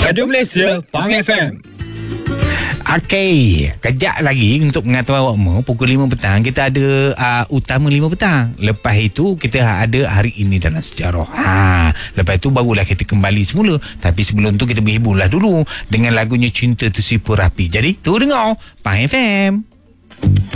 Radio Malaysia, Pang FM. Okey, kejap lagi untuk mengatakan awakmu pukul 5 petang kita ada utama 5 petang. Lepas itu kita ada hari ini dalam sejarah. Lepas itu barulah kita kembali semula. Tapi sebelum tu kita berhiburlah dulu dengan lagunya Cinta Tersipu Rapi. Jadi tu dengar Pang FM.